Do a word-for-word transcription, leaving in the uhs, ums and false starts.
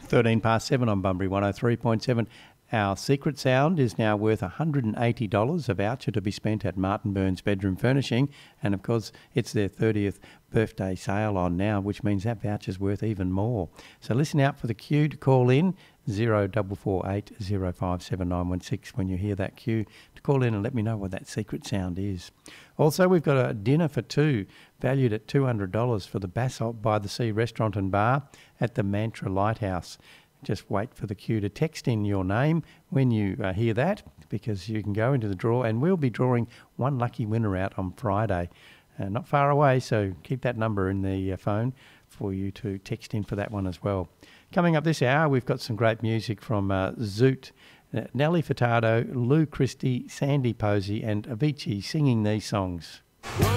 thirteen past seven on Bunbury one oh three point seven. Our secret sound is now worth one hundred eighty dollars, a voucher to be spent at Martin Burns Bedroom Furnishing. And, of course, it's their thirtieth birthday sale on now, which means that voucher's worth even more. So listen out for the cue to call in, zero four four eight zero five seven nine one six, when you hear that cue, to call in and let me know what that secret sound is. Also, we've got a dinner for two, valued at two hundred dollars for the Basalt by the Sea Restaurant and Bar at the Mantra Lighthouse. Just wait for the cue to text in your name when you uh, hear that, because you can go into the draw, and we'll be drawing one lucky winner out on Friday. Uh, not far away, so keep that number in the uh, phone for you to text in for that one as well. Coming up this hour, we've got some great music from uh, Zoot, uh, Nelly Furtado, Lou Christie, Sandy Posey and Avicii singing these songs.